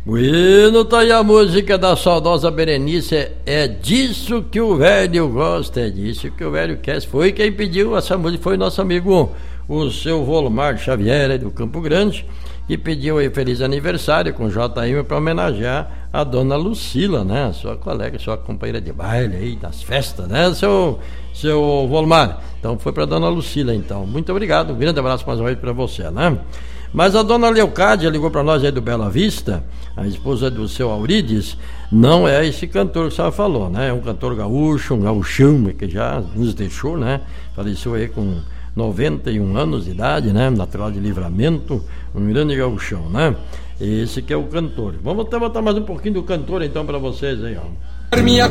Bueno, tá aí a música da saudosa Berenice. É disso que o velho gosta, é disso que o velho quer. Foi quem pediu essa música, foi nosso amigo, o seu Volmar Xavier, aí do Campo Grande, que pediu aí feliz aniversário com JM para homenagear a dona Lucila, né? Sua colega, sua companheira de baile aí das festas, né? Seu Volmar. Então foi para dona Lucila, então. Muito obrigado, um grande abraço mais uma vez para você, né? Mas a dona Leocádia ligou para nós aí do Bela Vista, a esposa do seu Aurides. Não é esse cantor que você falou, né? É um cantor gaúcho, um gauchão que já nos deixou, né? Faleceu aí com 91 anos de idade, né? Natural de Livramento, um grande gauchão, né? Esse que é o cantor. Vamos até botar mais um pouquinho do cantor então para vocês aí, ó. Minha